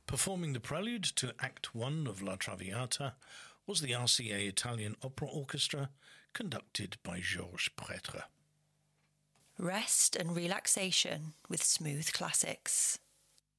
Performing the prelude to Act 1 of La Traviata was the RCA Italian Opera Orchestra, conducted by Georges Prêtre. Rest and relaxation with smooth classics.